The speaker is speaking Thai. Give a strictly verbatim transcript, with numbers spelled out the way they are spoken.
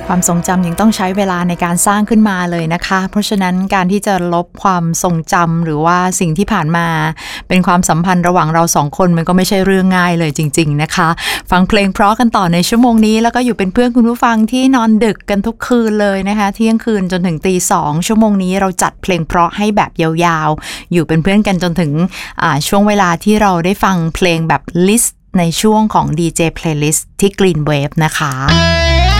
ความทรงจำยังต้องใช้เวลาในการสร้างขึ้นมาเลยนะคะเพราะฉะนั้นการที่จะลบความทรงจำหรือว่าสิ่งที่ผ่านมาเป็นความสัมพันธ์ระหว่างเราสองคนมันก็ไม่ใช่เรื่องง่ายเลยจริงๆนะคะฟังเพลงเพราะกันต่อในชั่วโมงนี้แล้วก็อยู่เป็นเพื่อนคุณผู้ฟังที่นอนดึกกันทุกคืนเลยนะคะเที่ยงคืนจนถึงตีสองชั่วโมงนี้เราจัดเพลงเพราะให้แบบยาวๆอยู่เป็นเพื่อนกันจนถึงช่วงเวลาที่เราได้ฟังเพลงแบบลิสต์ในช่วงของ ดี เจ Playlist ที่ Green Wave นะคะ